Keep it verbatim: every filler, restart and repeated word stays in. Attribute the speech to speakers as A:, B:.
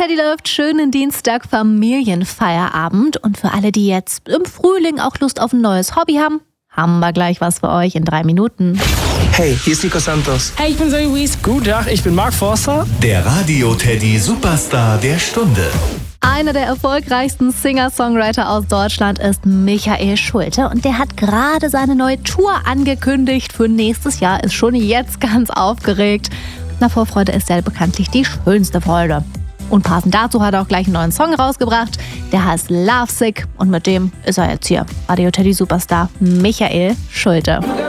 A: Teddy läuft schönen Dienstag Familienfeierabend. Und für alle, die jetzt im Frühling auch Lust auf ein neues Hobby haben, haben wir gleich was für euch in drei Minuten.
B: Hey, hier ist Nico Santos.
C: Hey, ich bin Zoe Wies.
D: Guten Tag, ich bin Mark Forster.
E: Der Radio-Teddy Superstar der Stunde.
A: Einer der erfolgreichsten Singer-Songwriter aus Deutschland ist Michael Schulte und der hat gerade seine neue Tour angekündigt für nächstes Jahr, ist schon jetzt ganz aufgeregt. Na, Vorfreude ist ja bekanntlich die schönste Freude. Und passend dazu hat er auch gleich einen neuen Song rausgebracht, der heißt Lovesick und mit dem ist er jetzt hier. Radio Teddy Superstar Michael Schulte.